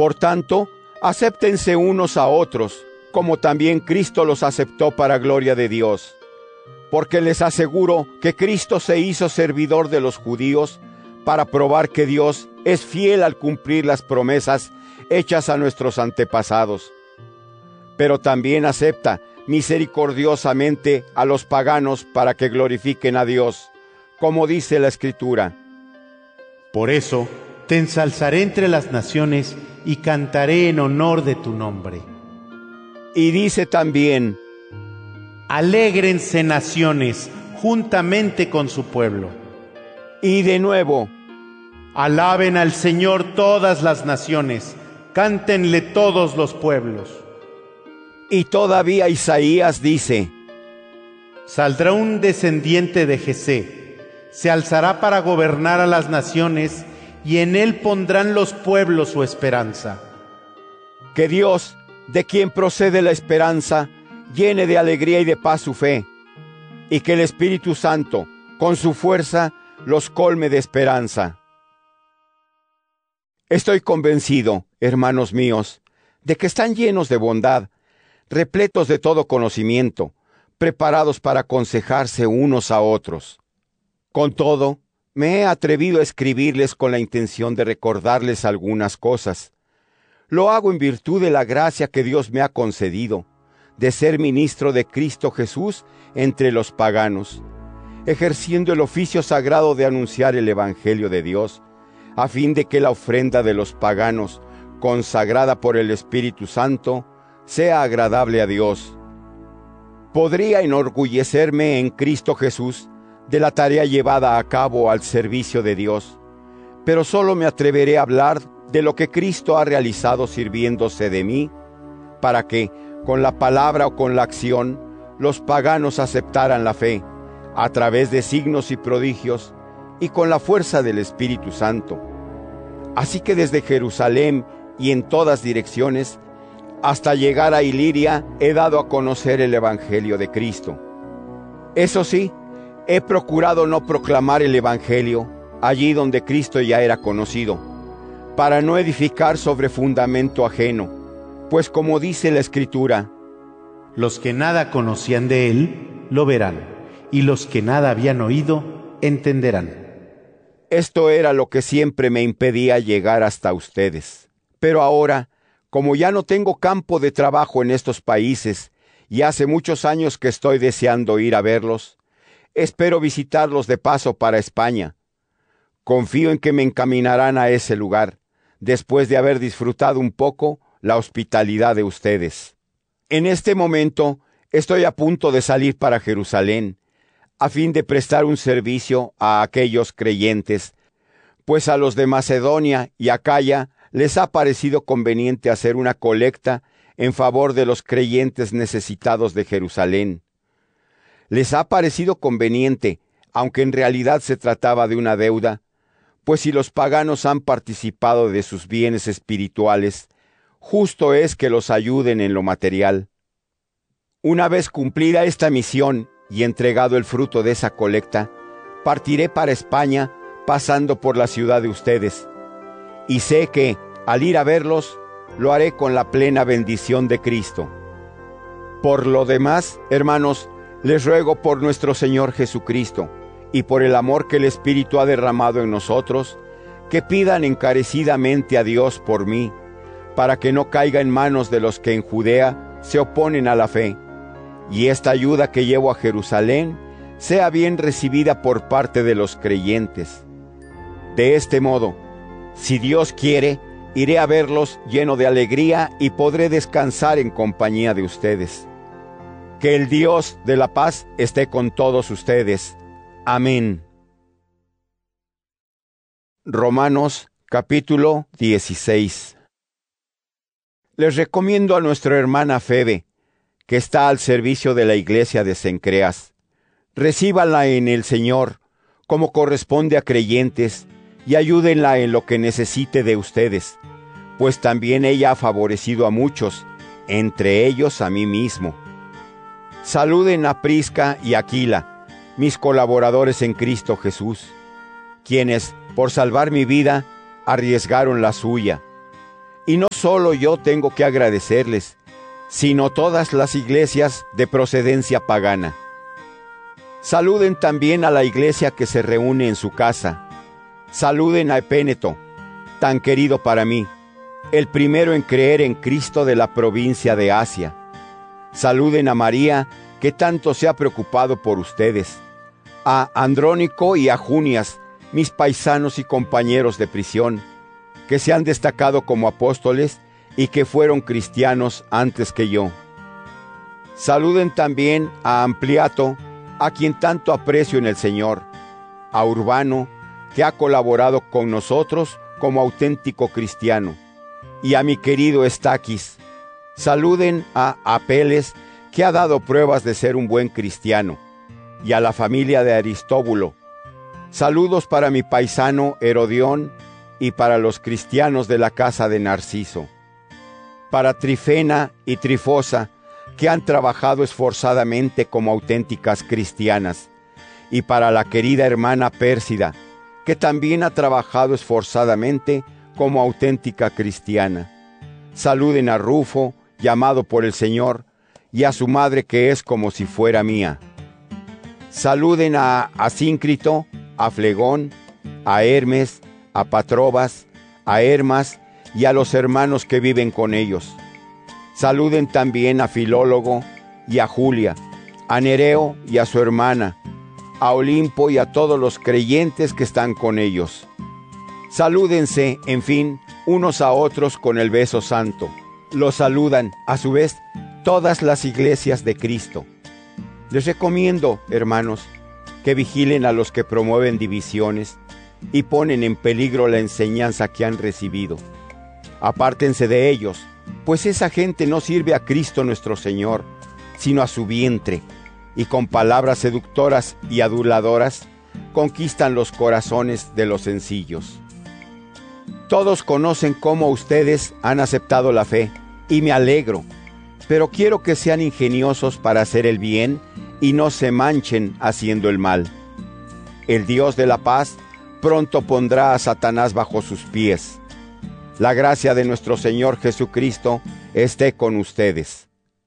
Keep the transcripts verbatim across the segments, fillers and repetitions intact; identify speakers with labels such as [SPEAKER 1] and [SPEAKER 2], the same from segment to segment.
[SPEAKER 1] Por tanto, acéptense unos a otros, como también Cristo los aceptó para gloria de Dios. Porque les aseguro que Cristo se hizo servidor de los judíos para probar que Dios es fiel al cumplir las promesas hechas a nuestros antepasados. Pero también acepta misericordiosamente a los paganos para que glorifiquen a Dios, como dice la Escritura.
[SPEAKER 2] Por eso te ensalzaré entre las naciones y cantaré en honor de tu nombre.
[SPEAKER 1] Y dice también:
[SPEAKER 2] alégrense naciones juntamente con su pueblo.
[SPEAKER 1] Y de nuevo:
[SPEAKER 2] alaben al Señor todas las naciones, cántenle todos los pueblos.
[SPEAKER 1] Y todavía Isaías dice:
[SPEAKER 2] saldrá un descendiente de Jesé, se alzará para gobernar a las naciones, y en él pondrán los pueblos su esperanza.
[SPEAKER 1] Que Dios, de quien procede la esperanza, llene de alegría y de paz su fe, y que el Espíritu Santo, con su fuerza, los colme de esperanza. Estoy convencido, hermanos míos, de que están llenos de bondad, repletos de todo conocimiento, preparados para aconsejarse unos a otros. Con todo, me he atrevido a escribirles con la intención de recordarles algunas cosas. Lo hago en virtud de la gracia que Dios me ha concedido, de ser ministro de Cristo Jesús entre los paganos, ejerciendo el oficio sagrado de anunciar el Evangelio de Dios, a fin de que la ofrenda de los paganos, consagrada por el Espíritu Santo, sea agradable a Dios. Podría enorgullecerme en Cristo Jesús de la tarea llevada a cabo al servicio de Dios, pero solo me atreveré a hablar de lo que Cristo ha realizado sirviéndose de mí, para que, con la palabra o con la acción, los paganos aceptaran la fe, a través de signos y prodigios, y con la fuerza del Espíritu Santo. Así que desde Jerusalén y en todas direcciones, hasta llegar a Iliria, he dado a conocer el Evangelio de Cristo. Eso sí, he procurado no proclamar el Evangelio allí donde Cristo ya era conocido, para no edificar sobre fundamento ajeno, pues como dice la Escritura:
[SPEAKER 2] los que nada conocían de él, lo verán, y los que nada habían oído, entenderán.
[SPEAKER 1] Esto era lo que siempre me impedía llegar hasta ustedes. Pero ahora, como ya no tengo campo de trabajo en estos países, y hace muchos años que estoy deseando ir a verlos, espero visitarlos de paso para España. Confío en que me encaminarán a ese lugar, después de haber disfrutado un poco la hospitalidad de ustedes. En este momento, estoy a punto de salir para Jerusalén, a fin de prestar un servicio a aquellos creyentes, pues a los de Macedonia y Acaya les ha parecido conveniente hacer una colecta en favor de los creyentes necesitados de Jerusalén. Les ha parecido conveniente, aunque en realidad se trataba de una deuda, pues si los paganos han participado de sus bienes espirituales, justo es que los ayuden en lo material. Una vez cumplida esta misión y entregado el fruto de esa colecta, partiré para España, pasando por la ciudad de ustedes. Y sé que, al ir a verlos, lo haré con la plena bendición de Cristo. Por lo demás, hermanos, les ruego por nuestro Señor Jesucristo, y por el amor que el Espíritu ha derramado en nosotros, que pidan encarecidamente a Dios por mí, para que no caiga en manos de los que en Judea se oponen a la fe, y esta ayuda que llevo a Jerusalén sea bien recibida por parte de los creyentes. De este modo, si Dios quiere, iré a verlos lleno de alegría y podré descansar en compañía de ustedes. Que el Dios de la paz esté con todos ustedes. Amén. Romanos capítulo dieciséis. Les recomiendo a nuestra hermana Febe, que está al servicio de la iglesia de Cencreas. Recíbanla en el Señor, como corresponde a creyentes, y ayúdenla en lo que necesite de ustedes, pues también ella ha favorecido a muchos, entre ellos a mí mismo. Saluden a Prisca y Aquila, mis colaboradores en Cristo Jesús, quienes, por salvar mi vida, arriesgaron la suya. Y no solo yo tengo que agradecerles, sino todas las iglesias de procedencia pagana. Saluden también a la iglesia que se reúne en su casa. Saluden a Epéneto, tan querido para mí, el primero en creer en Cristo de la provincia de Asia. Saluden a María, que tanto se ha preocupado por ustedes, a Andrónico y a Junias, mis paisanos y compañeros de prisión, que se han destacado como apóstoles y que fueron cristianos antes que yo. Saluden también a Ampliato, a quien tanto aprecio en el Señor, a Urbano, que ha colaborado con nosotros como auténtico cristiano, y a mi querido Estaquis. Saluden a Apeles, que ha dado pruebas de ser un buen cristiano, y a la familia de Aristóbulo. Saludos para mi paisano Herodión y para los cristianos de la casa de Narciso. Para Trifena y Trifosa, que han trabajado esforzadamente como auténticas cristianas, y para la querida hermana Pérsida, que también ha trabajado esforzadamente como auténtica cristiana. Saluden a Rufo, llamado por el Señor, y a su madre, que es como si fuera mía. Saluden a Asíncrito, a Flegón, a Hermes, a Patrobas, a Hermas y a los hermanos que viven con ellos. Saluden también a Filólogo y a Julia, a Nereo y a su hermana, a Olimpo y a todos los creyentes que están con ellos. Salúdense, en fin, unos a otros con el beso santo. Los saludan, a su vez, todas las iglesias de Cristo. Les recomiendo, hermanos, que vigilen a los que promueven divisiones y ponen en peligro la enseñanza que han recibido. Apártense de ellos, pues esa gente no sirve a Cristo nuestro Señor, sino a su vientre, y con palabras seductoras y aduladoras conquistan los corazones de los sencillos. Todos conocen cómo ustedes han aceptado la fe, y me alegro, pero quiero que sean ingeniosos para hacer el bien y no se manchen haciendo el mal. El Dios de la paz pronto pondrá a Satanás bajo sus pies. La gracia de nuestro Señor Jesucristo esté con ustedes.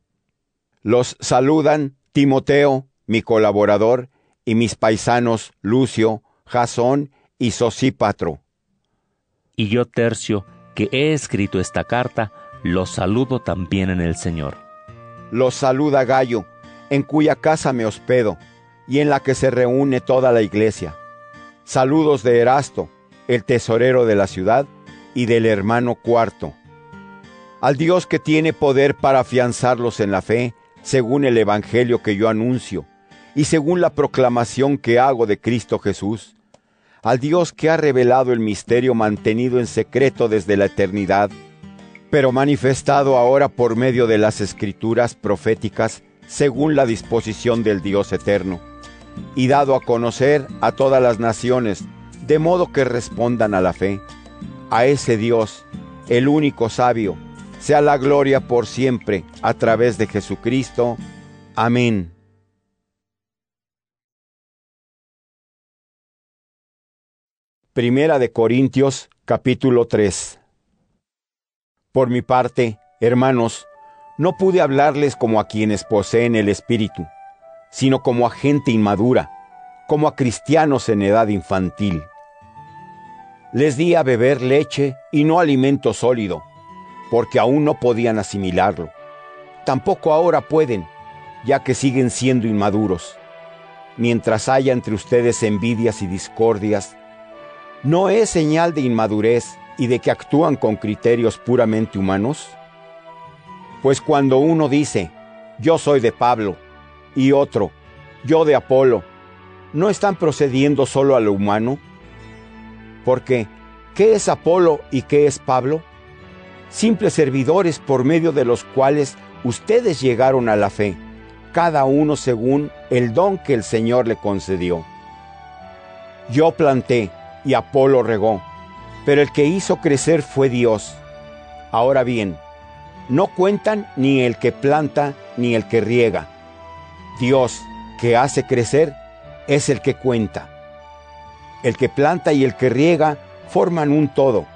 [SPEAKER 1] Los saludan Timoteo, mi colaborador, y mis paisanos Lucio, Jasón y Sosípatro.
[SPEAKER 3] Y yo, Tercio, que he escrito esta carta, los saludo también en el Señor.
[SPEAKER 1] Los saluda Gayo, en cuya casa me hospedo, y en la que se reúne toda la iglesia. Saludos de Erasto, el tesorero de la ciudad, y del hermano Cuarto. Al Dios que tiene poder para afianzarlos en la fe, según el evangelio que yo anuncio, y según la proclamación que hago de Cristo Jesús, al Dios que ha revelado el misterio mantenido en secreto desde la eternidad, pero manifestado ahora por medio de las escrituras proféticas, según la disposición del Dios eterno, y dado a conocer a todas las naciones, de modo que respondan a la fe. A ese Dios, el único sabio, sea la gloria por siempre, a través de Jesucristo. Amén. Primera de Corintios, capítulo tres. Por mi parte, hermanos, no pude hablarles como a quienes poseen el Espíritu, sino como a gente inmadura, como a cristianos en edad infantil. Les di a beber leche y no alimento sólido, porque aún no podían asimilarlo. Tampoco ahora pueden, ya que siguen siendo inmaduros. Mientras haya entre ustedes envidias y discordias, ¿no es señal de inmadurez y de que actúan con criterios puramente humanos? Pues cuando uno dice, yo soy de Pablo, y otro, yo de Apolo, ¿no están procediendo solo a lo humano? Porque, ¿qué es Apolo y qué es Pablo? Simples servidores por medio de los cuales ustedes llegaron a la fe, cada uno según el don que el Señor le concedió. Yo planté y Apolo regó, pero el que hizo crecer fue Dios. Ahora bien, no cuentan ni el que planta ni el que riega. Dios, que hace crecer, es el que cuenta. El que planta y el que riega forman un todo,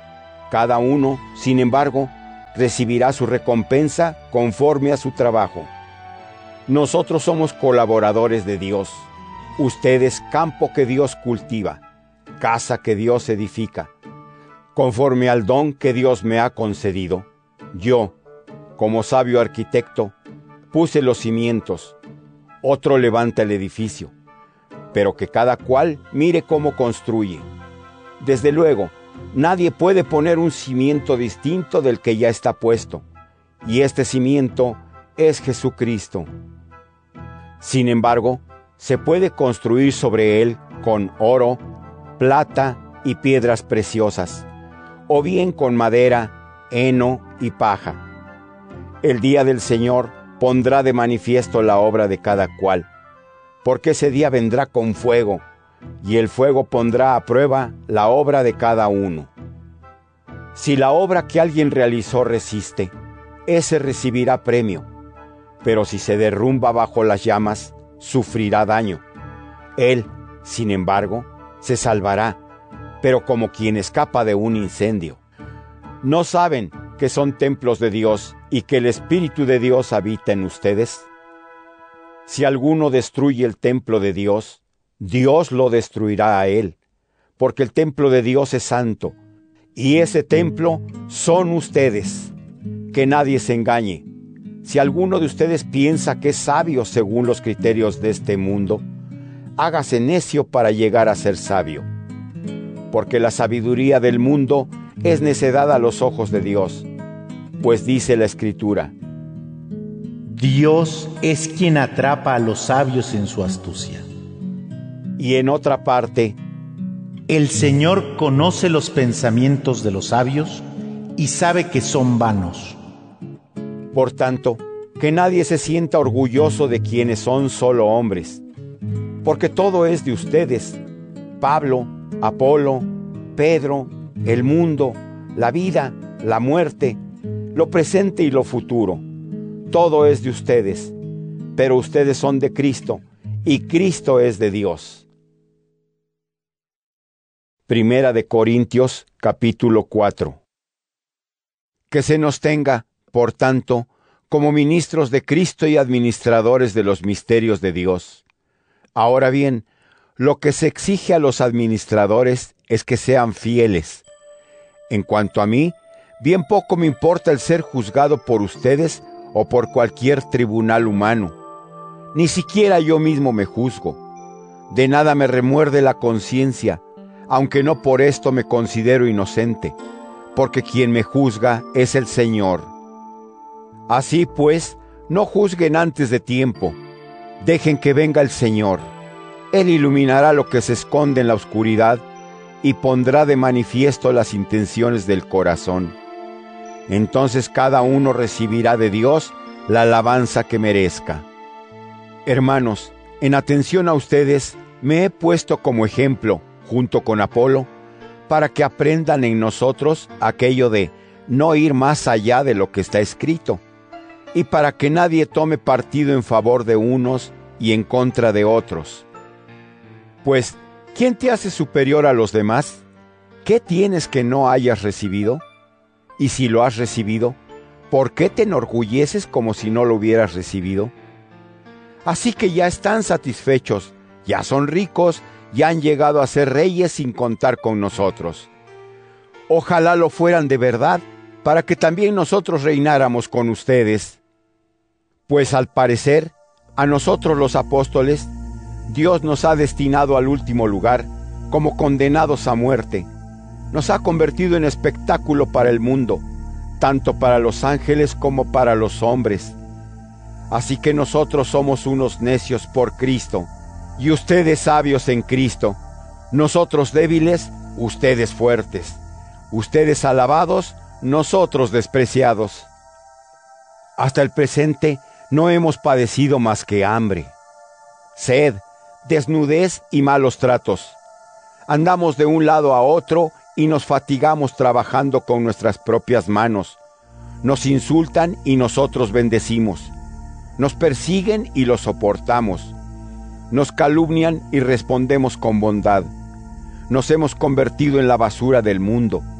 [SPEAKER 1] Cada uno, sin embargo, recibirá su recompensa conforme a su trabajo. Nosotros somos colaboradores de Dios, ustedes campo que Dios cultiva, casa que Dios edifica. Conforme al don que Dios me ha concedido, yo, como sabio arquitecto, puse los cimientos, otro levanta el edificio, pero que cada cual mire cómo construye. Desde luego, nadie puede poner un cimiento distinto del que ya está puesto, y este cimiento es Jesucristo. Sin embargo, se puede construir sobre él con oro, plata y piedras preciosas, o bien con madera, heno y paja. El día del Señor pondrá de manifiesto la obra de cada cual, porque ese día vendrá con fuego, y el fuego pondrá a prueba la obra de cada uno. Si la obra que alguien realizó resiste, ese recibirá premio, pero si se derrumba bajo las llamas, sufrirá daño. Él, sin embargo, se salvará, pero como quien escapa de un incendio. ¿No saben que son templos de Dios y que el Espíritu de Dios habita en ustedes? Si alguno destruye el templo de Dios, Dios lo destruirá a él, porque el templo de Dios es santo, y ese templo son ustedes. Que nadie se engañe. Si alguno de ustedes piensa que es sabio según los criterios de este mundo, hágase necio para llegar a ser sabio. Porque la sabiduría del mundo es necedad a los ojos de Dios, pues dice la Escritura:
[SPEAKER 2] Dios es quien atrapa a los sabios en su astucia.
[SPEAKER 1] Y en otra parte:
[SPEAKER 2] El Señor conoce los pensamientos de los sabios y sabe que son vanos.
[SPEAKER 1] Por tanto, que nadie se sienta orgulloso de quienes son solo hombres, porque todo es de ustedes: Pablo, Apolo, Pedro, el mundo, la vida, la muerte, lo presente y lo futuro. Todo es de ustedes, pero ustedes son de Cristo, y Cristo es de Dios. Primera de Corintios, capítulo cuatro. Que se nos tenga, por tanto, como ministros de Cristo y administradores de los misterios de Dios. Ahora bien, lo que se exige a los administradores es que sean fieles. En cuanto a mí, bien poco me importa el ser juzgado por ustedes o por cualquier tribunal humano. Ni siquiera yo mismo me juzgo. De nada me remuerde la conciencia, aunque no por esto me considero inocente, porque quien me juzga es el Señor. Así pues, no juzguen antes de tiempo. Dejen que venga el Señor. Él iluminará lo que se esconde en la oscuridad y pondrá de manifiesto las intenciones del corazón. Entonces cada uno recibirá de Dios la alabanza que merezca. Hermanos, en atención a ustedes, me he puesto como ejemplo, junto con Apolo, para que aprendan en nosotros aquello de no ir más allá de lo que está escrito, y para que nadie tome partido en favor de unos y en contra de otros. Pues, ¿quién te hace superior a los demás? ¿Qué tienes que no hayas recibido? Y si lo has recibido, ¿por qué te enorgulleces como si no lo hubieras recibido? Así que ya están satisfechos, ya son ricos, ya han llegado a ser reyes sin contar con nosotros. Ojalá lo fueran de verdad, para que también nosotros reináramos con ustedes. Pues al parecer, a nosotros los apóstoles, Dios nos ha destinado al último lugar, como condenados a muerte. Nos ha convertido en espectáculo para el mundo, tanto para los ángeles como para los hombres. Así que nosotros somos unos necios por Cristo, y ustedes sabios en Cristo. Nosotros débiles, ustedes fuertes. Ustedes alabados, nosotros despreciados. Hasta el presente no hemos padecido más que hambre, sed, desnudez y malos tratos. Andamos de un lado a otro y nos fatigamos trabajando con nuestras propias manos. Nos insultan y nosotros bendecimos. Nos persiguen y los soportamos. Nos calumnian y respondemos con bondad. Nos hemos convertido en la basura del mundo,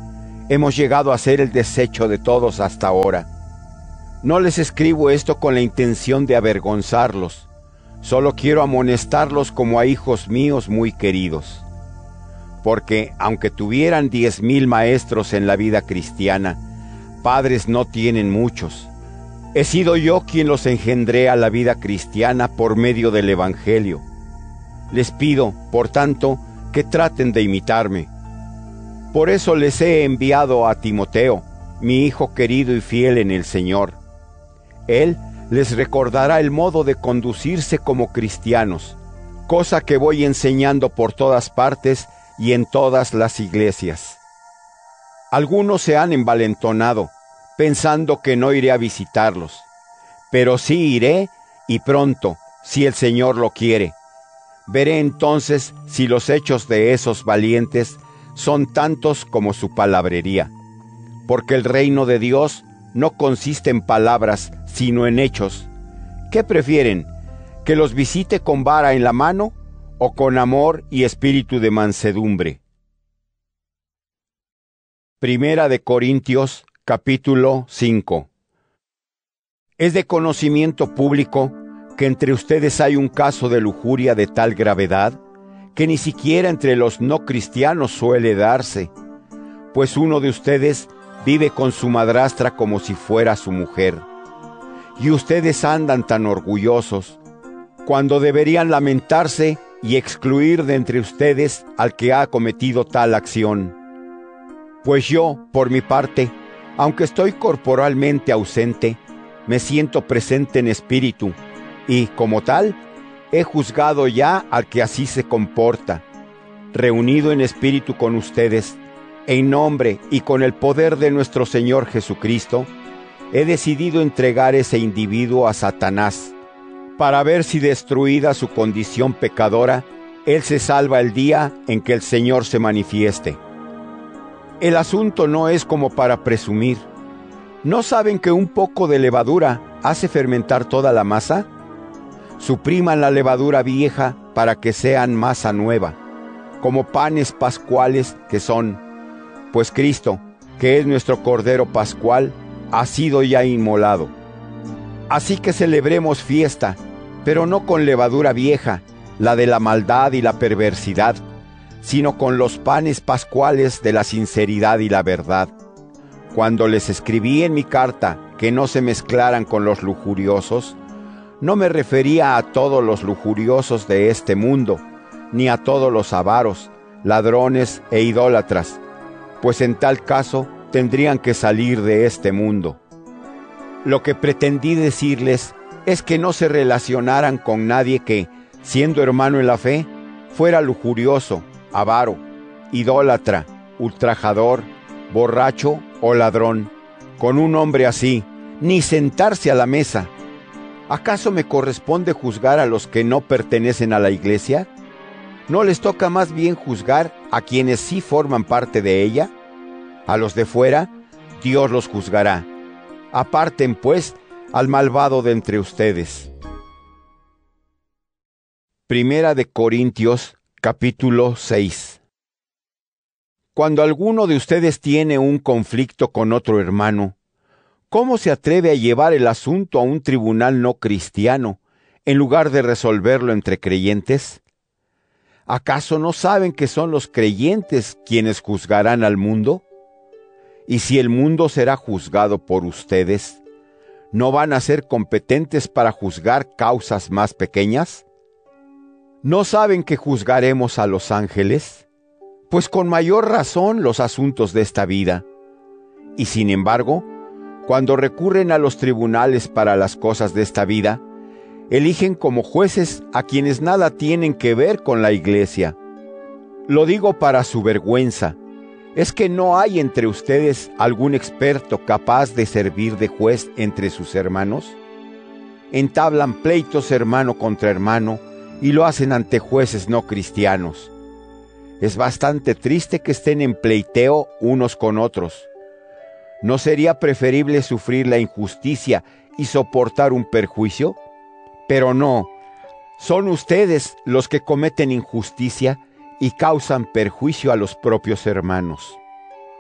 [SPEAKER 1] hemos llegado a ser el desecho de todos hasta ahora. No les escribo esto con la intención de avergonzarlos, solo quiero amonestarlos como a hijos míos muy queridos. Porque aunque tuvieran diez mil maestros en la vida cristiana, padres no tienen muchos. He sido yo quien los engendré a la vida cristiana por medio del Evangelio. Les pido, por tanto, que traten de imitarme. Por eso les he enviado a Timoteo, mi hijo querido y fiel en el Señor. Él les recordará el modo de conducirse como cristianos, cosa que voy enseñando por todas partes y en todas las iglesias. Algunos se han envalentonado, pensando que no iré a visitarlos, pero sí iré y pronto, si el Señor lo quiere. Veré entonces si los hechos de esos valientes son tantos como su palabrería, porque el reino de Dios no consiste en palabras, sino en hechos. ¿Qué prefieren? ¿Que los visite con vara en la mano o con amor y espíritu de mansedumbre? Primera de Corintios, capítulo cinco. Es de conocimiento público que entre ustedes hay un caso de lujuria de tal gravedad que ni siquiera entre los no cristianos suele darse, pues uno de ustedes vive con su madrastra como si fuera su mujer. Y ustedes andan tan orgullosos, cuando deberían lamentarse y excluir de entre ustedes al que ha cometido tal acción. Pues yo, por mi parte, aunque estoy corporalmente ausente, me siento presente en espíritu, y, como tal, he juzgado ya al que así se comporta, reunido en espíritu con ustedes, en nombre y con el poder de nuestro Señor Jesucristo, he decidido entregar ese individuo a Satanás, para ver si destruida su condición pecadora, él se salva el día en que el Señor se manifieste. El asunto no es como para presumir. ¿No saben que un poco de levadura hace fermentar toda la masa? Supriman la levadura vieja para que sean masa nueva, como panes pascuales que son, pues Cristo, que es nuestro Cordero Pascual, ha sido ya inmolado. Así que celebremos fiesta, pero no con levadura vieja, la de la maldad y la perversidad, sino con los panes pascuales de la sinceridad y la verdad. Cuando les escribí en mi carta que no se mezclaran con los lujuriosos, no me refería a todos los lujuriosos de este mundo, ni a todos los avaros, ladrones e idólatras, pues en tal caso tendrían que salir de este mundo. Lo que pretendí decirles es que no se relacionaran con nadie que, siendo hermano en la fe, fuera lujurioso, avaro, idólatra, ultrajador, borracho o ladrón. Con un hombre así, ni sentarse a la mesa. ¿Acaso me corresponde juzgar a los que no pertenecen a la iglesia? ¿No les toca más bien juzgar a quienes sí forman parte de ella? A los de fuera, Dios los juzgará. Aparten, pues, al malvado de entre ustedes. Primera de Corintios, capítulo seis. Cuando alguno de ustedes tiene un conflicto con otro hermano, ¿cómo se atreve a llevar el asunto a un tribunal no cristiano, en lugar de resolverlo entre creyentes? ¿Acaso no saben que son los creyentes quienes juzgarán al mundo? Y si el mundo será juzgado por ustedes, ¿no van a ser competentes para juzgar causas más pequeñas? ¿No saben que juzgaremos a los ángeles? Pues con mayor razón los asuntos de esta vida. Y sin embargo, cuando recurren a los tribunales para las cosas de esta vida, eligen como jueces a quienes nada tienen que ver con la iglesia. Lo digo para su vergüenza. ¿Es que no hay entre ustedes algún experto capaz de servir de juez entre sus hermanos? Entablan pleitos hermano contra hermano y lo hacen ante jueces no cristianos. Es bastante triste que estén en pleiteo unos con otros. ¿No sería preferible sufrir la injusticia y soportar un perjuicio? Pero no, son ustedes los que cometen injusticia y causan perjuicio a los propios hermanos.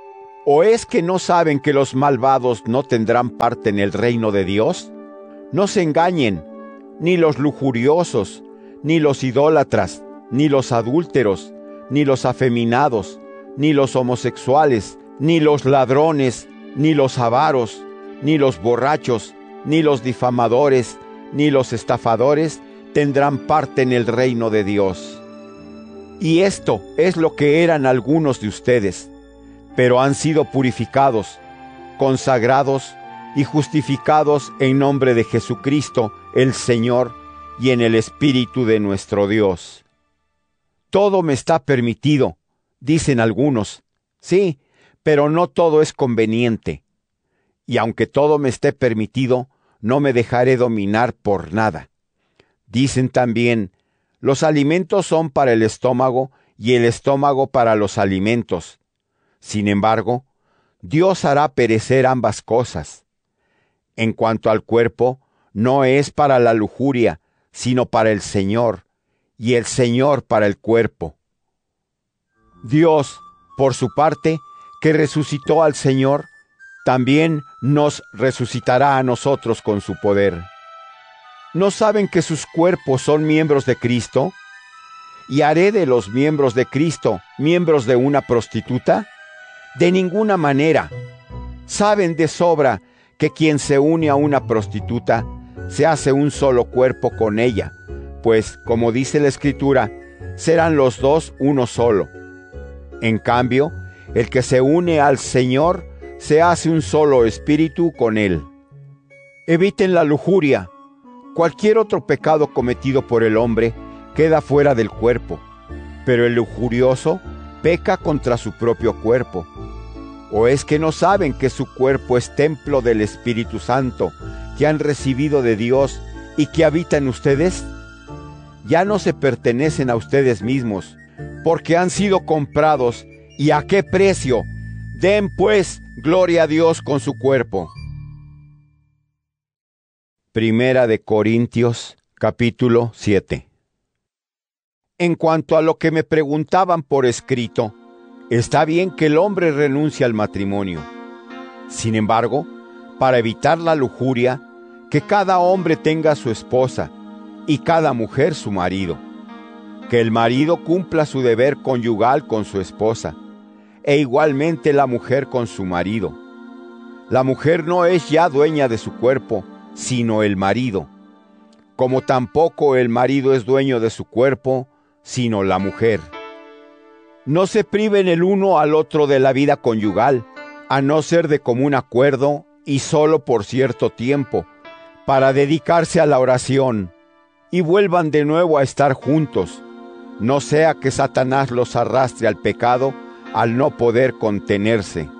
[SPEAKER 1] ¿O es que no saben que los malvados no tendrán parte en el reino de Dios? No se engañen, ni los lujuriosos, ni los idólatras, ni los adúlteros, ni los afeminados, ni los homosexuales, ni los ladrones, ni los avaros, ni los borrachos, ni los difamadores, ni los estafadores tendrán parte en el reino de Dios. Y esto es lo que eran algunos de ustedes, pero han sido purificados, consagrados y justificados en nombre de Jesucristo, el Señor, y en el Espíritu de nuestro Dios. Todo me está permitido, dicen algunos. Sí, pero no todo es conveniente. Y aunque todo me esté permitido, no me dejaré dominar por nada. Dicen también, los alimentos son para el estómago y el estómago para los alimentos. Sin embargo, Dios hará perecer ambas cosas. En cuanto al cuerpo, no es para la lujuria, sino para el Señor, y el Señor para el cuerpo. Dios, por su parte, que resucitó al Señor, también nos resucitará a nosotros con su poder. ¿No saben que sus cuerpos son miembros de Cristo? ¿Y haré de los miembros de Cristo miembros de una prostituta? De ninguna manera. Saben de sobra que quien se une a una prostituta se hace un solo cuerpo con ella, pues, como dice la Escritura, serán los dos uno solo. En cambio, el que se une al Señor se hace un solo espíritu con Él. Eviten la lujuria. Cualquier otro pecado cometido por el hombre queda fuera del cuerpo, pero el lujurioso peca contra su propio cuerpo. ¿O es que no saben que su cuerpo es templo del Espíritu Santo, que han recibido de Dios y que habita en ustedes? Ya no se pertenecen a ustedes mismos, porque han sido comprados. ¿Y a qué precio? Den pues gloria a Dios con su cuerpo. Primera de Corintios, capítulo siete. En cuanto a lo que me preguntaban por escrito, está bien que el hombre renuncie al matrimonio. Sin embargo, para evitar la lujuria, que cada hombre tenga su esposa y cada mujer su marido. Que el marido cumpla su deber conyugal con su esposa, e igualmente la mujer con su marido. La mujer no es ya dueña de su cuerpo, sino el marido, como tampoco el marido es dueño de su cuerpo, sino la mujer. No se priven el uno al otro de la vida conyugal, a no ser de común acuerdo y solo por cierto tiempo, para dedicarse a la oración, y vuelvan de nuevo a estar juntos, no sea que Satanás los arrastre al pecado al no poder contenerse.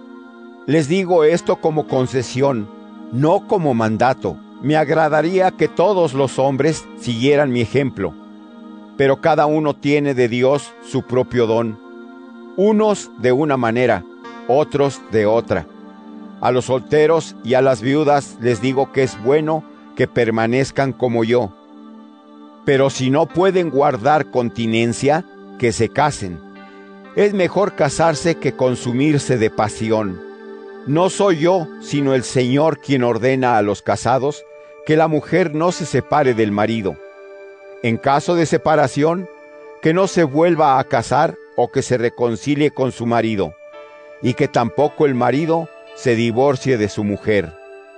[SPEAKER 1] Les digo esto como concesión, no como mandato. Me agradaría que todos los hombres siguieran mi ejemplo, pero cada uno tiene de Dios su propio don, unos de una manera, otros de otra. A los solteros y a las viudas les digo que es bueno que permanezcan como yo. Pero si no pueden guardar continencia, que se casen. Es mejor casarse que consumirse de pasión. No soy yo, sino el Señor quien ordena a los casados que la mujer no se separe del marido. En caso de separación, que no se vuelva a casar o que se reconcilie con su marido, y que tampoco el marido se divorcie de su mujer.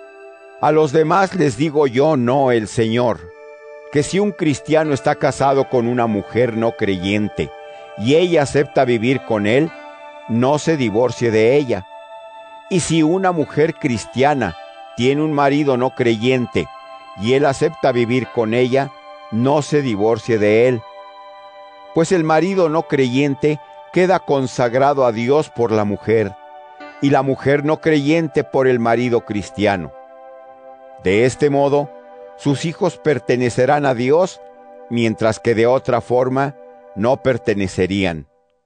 [SPEAKER 1] A los demás les digo yo, no el Señor, que si un cristiano está casado con una mujer no creyente, y ella acepta vivir con él, no se divorcie de ella. Y si una mujer cristiana tiene un marido no creyente, y él acepta vivir con ella, no se divorcie de él. Pues el marido no creyente queda consagrado a Dios por la mujer, y la mujer no creyente por el marido cristiano. De este modo, sus hijos pertenecerán a Dios, mientras que de otra forma no pertenecerían.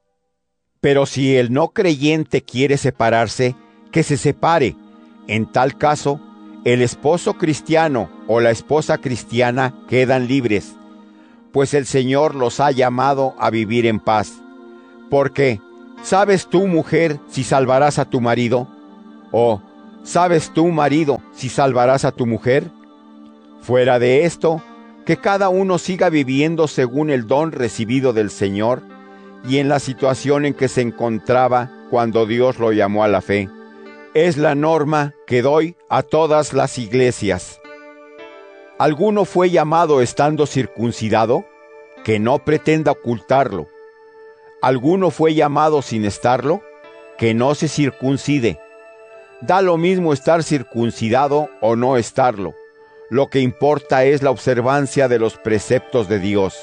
[SPEAKER 1] Pero si el no creyente quiere separarse, que se separe. En tal caso, el esposo cristiano o la esposa cristiana quedan libres, pues el Señor los ha llamado a vivir en paz. Porque, ¿sabes tú, mujer, si salvarás a tu marido? ¿O sabes tú, marido, si salvarás a tu mujer? Fuera de esto, que cada uno siga viviendo según el don recibido del Señor y en la situación en que se encontraba cuando Dios lo llamó a la fe. Es la norma que doy a todas las iglesias. ¿Alguno fue llamado estando circuncidado? Que no pretenda ocultarlo. ¿Alguno fue llamado sin estarlo? Que no se circuncide. Da lo mismo estar circuncidado o no estarlo. Lo que importa es la observancia de los preceptos de Dios.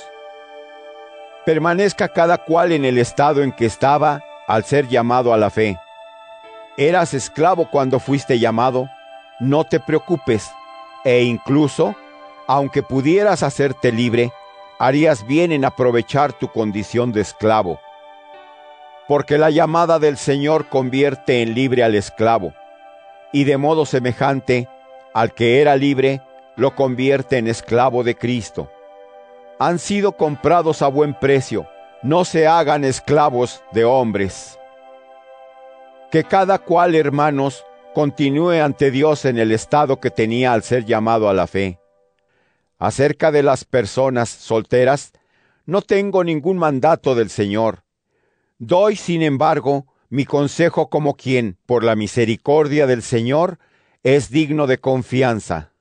[SPEAKER 1] Permanezca cada cual en el estado en que estaba al ser llamado a la fe. Eras esclavo cuando fuiste llamado, no te preocupes, e incluso, aunque pudieras hacerte libre, harías bien en aprovechar tu condición de esclavo. Porque la llamada del Señor convierte en libre al esclavo, y de modo semejante, al que era libre, lo convierte en esclavo de Cristo. Han sido comprados a buen precio, no se hagan esclavos de hombres. Que cada cual, hermanos, continúe ante Dios en el estado que tenía al ser llamado a la fe. Acerca de las personas solteras, no tengo ningún mandato del Señor. Doy, sin embargo, mi consejo como quien, por la misericordia del Señor, es digno de confianza.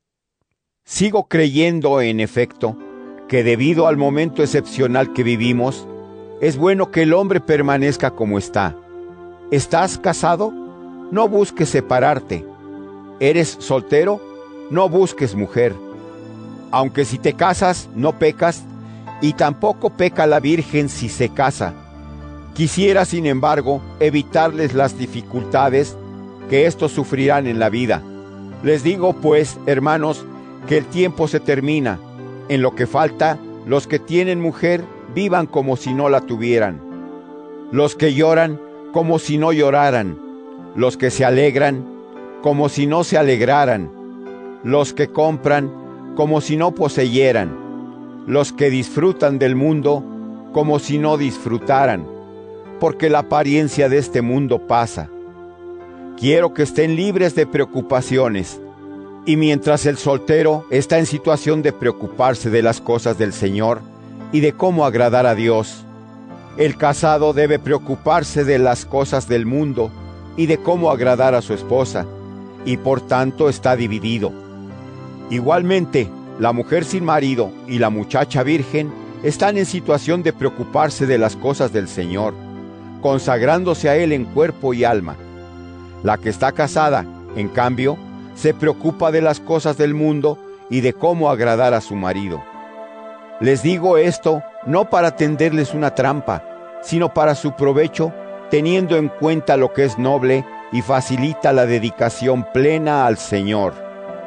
[SPEAKER 1] Sigo creyendo, en efecto, que debido al momento excepcional que vivimos, es bueno que el hombre permanezca como está. ¿Estás casado? No busques separarte. ¿Eres soltero? No busques mujer. Aunque si te casas, no pecas, y tampoco peca la virgen si se casa. Quisiera, sin embargo, evitarles las dificultades que éstos sufrirán en la vida. Les digo, pues, hermanos, que el tiempo se termina. En lo que falta, los que tienen mujer, vivan como si no la tuvieran. Los que lloran, como si no lloraran. Los que se alegran, como si no se alegraran. Los que compran, como si no poseyeran. Los que disfrutan del mundo, como si no disfrutaran. Porque la apariencia de este mundo pasa. Quiero que estén libres de preocupaciones. Y mientras el soltero está en situación de preocuparse de las cosas del Señor y de cómo agradar a Dios, el casado debe preocuparse de las cosas del mundo y de cómo agradar a su esposa, y por tanto está dividido. Igualmente, la mujer sin marido y la muchacha virgen están en situación de preocuparse de las cosas del Señor, consagrándose a Él en cuerpo y alma. La que está casada, en cambio, se preocupa de las cosas del mundo y de cómo agradar a su marido. Les digo esto no para tenderles una trampa, sino para su provecho, teniendo en cuenta lo que es noble y facilita la dedicación plena al Señor.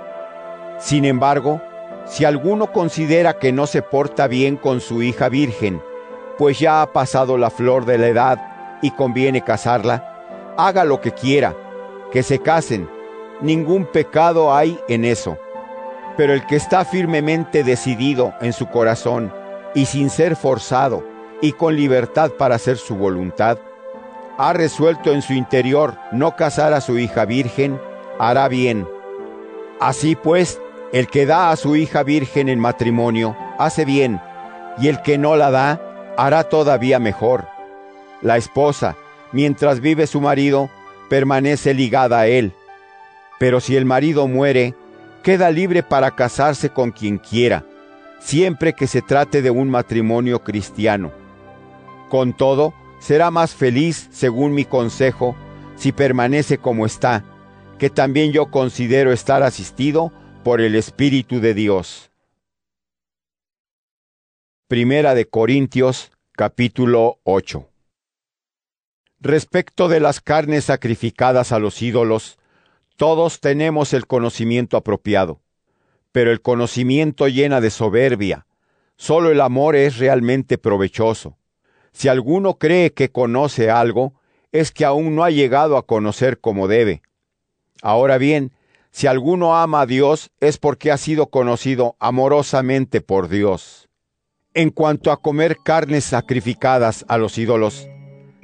[SPEAKER 1] Sin embargo, si alguno considera que no se porta bien con su hija virgen, pues ya ha pasado la flor de la edad y conviene casarla, haga lo que quiera, que se casen. Ningún pecado hay en eso. Pero el que está firmemente decidido en su corazón y sin ser forzado y con libertad para hacer su voluntad, ha resuelto en su interior no casar a su hija virgen, hará bien. Así pues, el que da a su hija virgen en matrimonio, hace bien, y el que no la da, hará todavía mejor. La esposa, mientras vive su marido, permanece ligada a él. Pero si el marido muere, queda libre para casarse con quien quiera, siempre que se trate de un matrimonio cristiano. Con todo, será más feliz, según mi consejo, si permanece como está, que también yo considero estar asistido por el Espíritu de Dios. Primera de Corintios, capítulo ocho. Respecto de las carnes sacrificadas a los ídolos, todos tenemos el conocimiento apropiado, pero el conocimiento llena de soberbia. Solo el amor es realmente provechoso. Si alguno cree que conoce algo, es que aún no ha llegado a conocer como debe. Ahora bien, si alguno ama a Dios, es porque ha sido conocido amorosamente por Dios. En cuanto a comer carnes sacrificadas a los ídolos,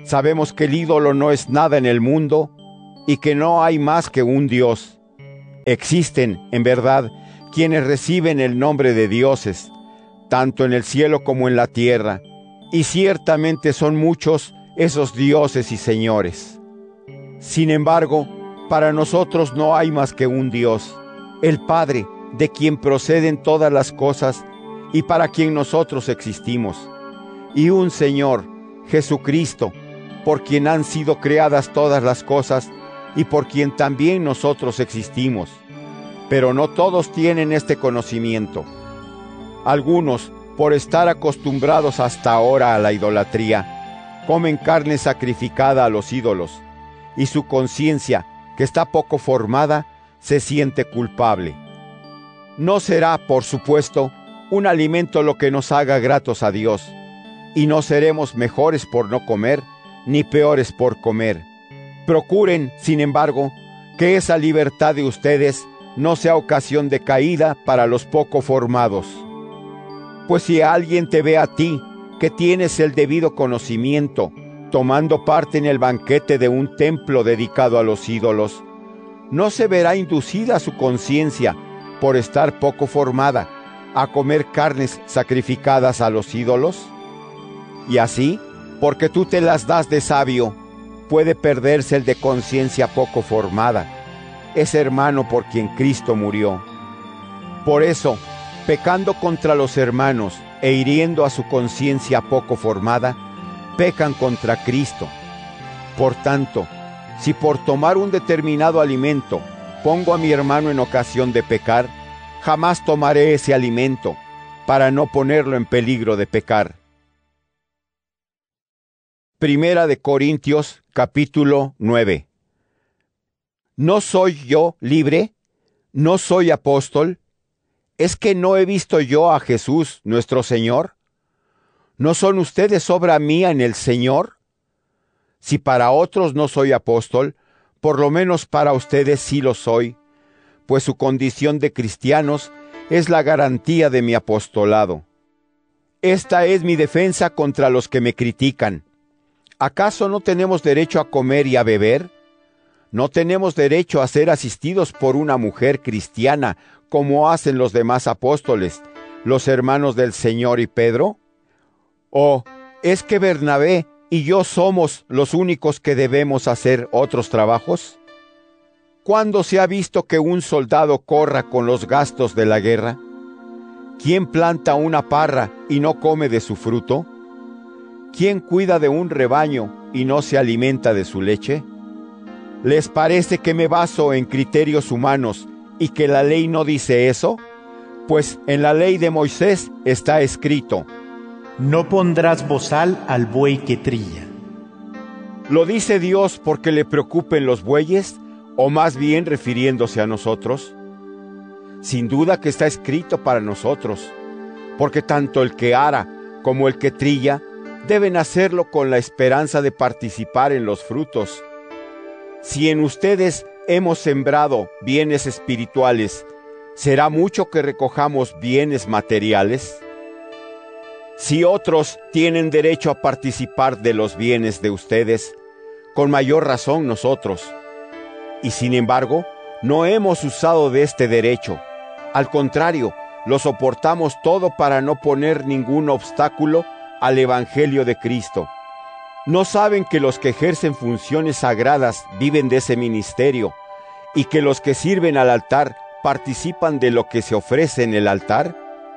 [SPEAKER 1] Sabemos que el ídolo no es nada en el mundo y que no hay más que un Dios. Existen, en verdad, quienes reciben el nombre de dioses, tanto en el cielo como en la tierra, y ciertamente son muchos esos dioses y señores. Sin embargo, para nosotros no hay más que un Dios, el Padre, de quien proceden todas las cosas y para quien nosotros existimos, y un Señor, Jesucristo, por quien han sido creadas todas las cosas y por quien también nosotros existimos. Pero no todos tienen este conocimiento. Algunos, por estar acostumbrados hasta ahora a la idolatría, comen carne sacrificada a los ídolos, y su conciencia, que está poco formada, se siente culpable. No será, por supuesto, un alimento lo que nos haga gratos a Dios, y no seremos mejores por no comer, ni peores por comer. Procuren, sin embargo, que esa libertad de ustedes no sea ocasión de caída para los poco formados. Pues si alguien te ve a ti, que tienes el debido conocimiento, tomando parte en el banquete de un templo dedicado a los ídolos, ¿no se verá inducida su conciencia, por estar poco formada, a comer carnes sacrificadas a los ídolos? Y así, porque tú te las das de sabio, puede perderse el de conciencia poco formada, ese hermano por quien Cristo murió. Por eso, pecando contra los hermanos e hiriendo a su conciencia poco formada, pecan contra Cristo. Por tanto, si por tomar un determinado alimento pongo a mi hermano en ocasión de pecar, jamás tomaré ese alimento, para no ponerlo en peligro de pecar. Primera de Corintios, capítulo nueve. ¿No soy yo libre? ¿No soy apóstol? ¿Es que no he visto yo a Jesús, nuestro Señor? ¿No son ustedes obra mía en el Señor? Si para otros no soy apóstol, por lo menos para ustedes sí lo soy, pues su condición de cristianos es la garantía de mi apostolado. Esta es mi defensa contra los que me critican. ¿Acaso no tenemos derecho a comer y a beber? ¿No tenemos derecho a ser asistidos por una mujer cristiana, como hacen los demás apóstoles, los hermanos del Señor y Pedro? ¿O es que Bernabé y yo somos los únicos que debemos hacer otros trabajos? ¿Cuándo se ha visto que un soldado corra con los gastos de la guerra? ¿Quién planta una parra y no come de su fruto? ¿Quién cuida de un rebaño y no se alimenta de su leche? ¿Les parece que me baso en criterios humanos y que la ley no dice eso? Pues en la ley de Moisés está escrito:
[SPEAKER 2] no pondrás bozal al buey que trilla.
[SPEAKER 1] ¿Lo dice Dios porque le preocupen los bueyes, o más bien refiriéndose a nosotros? Sin duda que está escrito para nosotros, porque tanto el que ara como el que trilla deben hacerlo con la esperanza de participar en los frutos. Si en ustedes hemos sembrado bienes espirituales, ¿será mucho que recojamos bienes materiales? Si otros tienen derecho a participar de los bienes de ustedes, con mayor razón nosotros. Y sin embargo, no hemos usado de este derecho. Al contrario, lo soportamos todo para no poner ningún obstáculo al Evangelio de Cristo. ¿No saben que los que ejercen funciones sagradas viven de ese ministerio, y que los que sirven al altar participan de lo que se ofrece en el altar?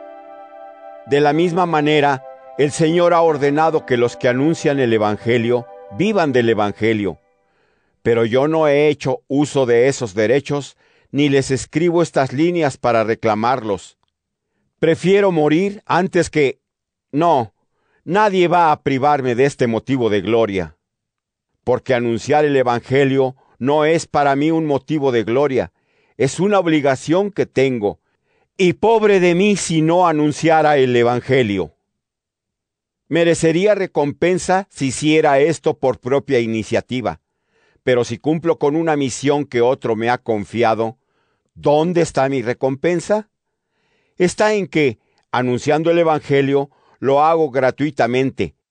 [SPEAKER 1] De la misma manera, el Señor ha ordenado que los que anuncian el Evangelio vivan del Evangelio. Pero yo no he hecho uso de esos derechos, ni les escribo estas líneas para reclamarlos. Prefiero morir antes que... No, nadie va a privarme de este motivo de gloria. Porque anunciar el Evangelio no es para mí un motivo de gloria, es una obligación que tengo, y pobre de mí si no anunciara el Evangelio. Merecería recompensa si hiciera esto por propia iniciativa, pero si cumplo con una misión que otro me ha confiado, ¿dónde está mi recompensa? Está en que, anunciando el Evangelio, lo hago gratuitamente,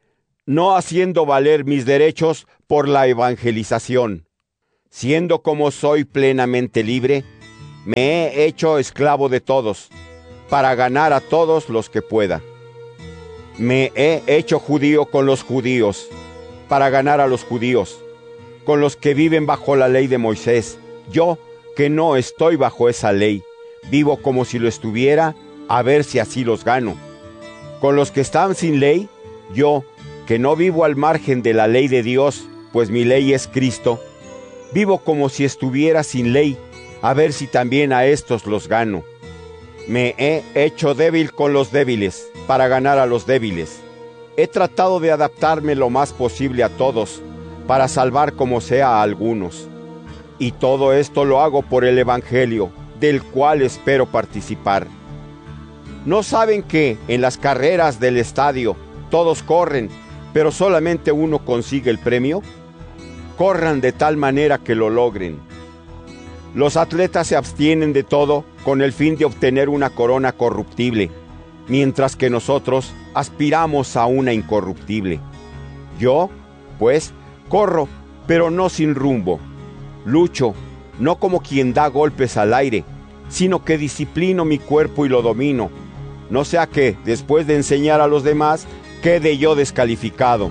[SPEAKER 1] no haciendo valer mis derechos por la evangelización. Siendo como soy plenamente libre, me he hecho esclavo de todos, para ganar a todos los que pueda. Me he hecho judío con los judíos, para ganar a los judíos, con los que viven bajo la ley de Moisés. Yo, que no estoy bajo esa ley, vivo como si lo estuviera, a ver si así los gano. Con los que están sin ley, yo, que no vivo al margen de la ley de Dios, pues mi ley es Cristo, vivo como si estuviera sin ley, a ver si también a estos los gano. Me he hecho débil con los débiles, para ganar a los débiles. He tratado de adaptarme lo más posible a todos, para salvar como sea a algunos. Y todo esto lo hago por el Evangelio, del cual espero participar. ¿No saben que en las carreras del estadio todos corren, pero solamente uno consigue el premio? Corran de tal manera que lo logren. Los atletas se abstienen de todo con el fin de obtener una corona corruptible, mientras que nosotros aspiramos a una incorruptible. Yo, pues, corro, pero no sin rumbo. Lucho, no como quien da golpes al aire, sino que disciplino mi cuerpo y lo domino, no sea que, después de enseñar a los demás, quede yo descalificado.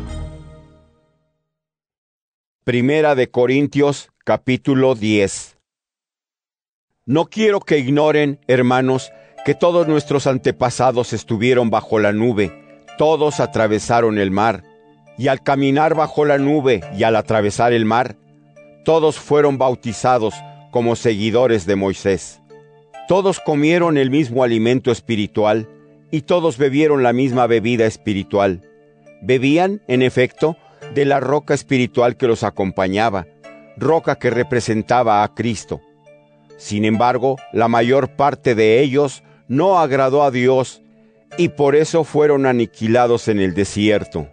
[SPEAKER 1] Primera de Corintios, capítulo diez. No quiero que ignoren, hermanos, que todos nuestros antepasados estuvieron bajo la nube, todos atravesaron el mar, y al caminar bajo la nube y al atravesar el mar, todos fueron bautizados como seguidores de Moisés. Todos comieron el mismo alimento espiritual, y todos bebieron la misma bebida espiritual. Bebían, en efecto, de la roca espiritual que los acompañaba, roca que representaba a Cristo. Sin embargo, la mayor parte de ellos no agradó a Dios, y por eso fueron aniquilados en el desierto.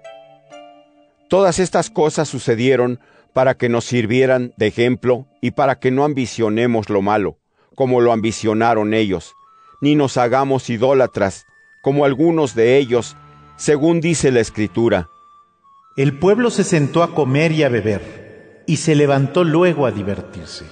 [SPEAKER 1] Todas estas cosas sucedieron para que nos sirvieran de ejemplo y para que no ambicionemos lo malo, como lo ambicionaron ellos, ni nos hagamos idólatras, como algunos de ellos, según dice la Escritura.
[SPEAKER 2] El pueblo se sentó a comer y a beber, y se levantó luego a divertirse.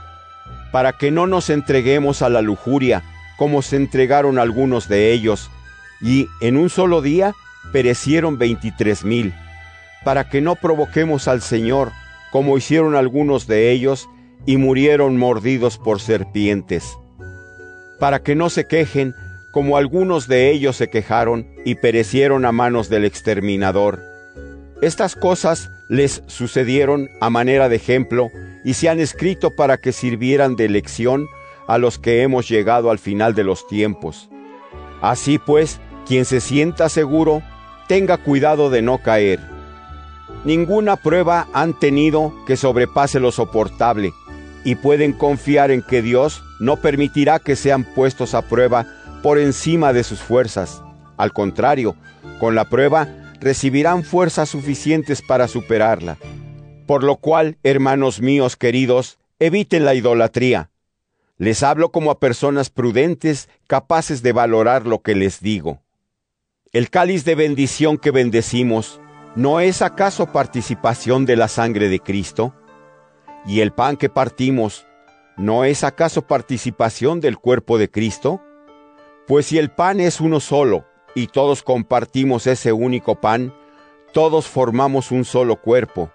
[SPEAKER 1] Para que no nos entreguemos a la lujuria, como se entregaron algunos de ellos, y en un solo día perecieron veintitrés mil. Para que no provoquemos al Señor, como hicieron algunos de ellos, y murieron mordidos por serpientes. Para que no se quejen, como algunos de ellos se quejaron, y perecieron a manos del exterminador. Estas cosas les sucedieron a manera de ejemplo, y se han escrito para que sirvieran de lección a los que hemos llegado al final de los tiempos. Así pues, quien se sienta seguro, tenga cuidado de no caer. Ninguna prueba han tenido que sobrepase lo soportable, y pueden confiar en que Dios no permitirá que sean puestos a prueba por encima de sus fuerzas. Al contrario, con la prueba recibirán fuerzas suficientes para superarla. Por lo cual, hermanos míos queridos, eviten la idolatría. Les hablo como a personas prudentes, capaces de valorar lo que les digo. El cáliz de bendición que bendecimos, ¿no es acaso participación de la sangre de Cristo? Y el pan que partimos, ¿no es acaso participación del cuerpo de Cristo? Pues si el pan es uno solo, y todos compartimos ese único pan, todos formamos un solo cuerpo.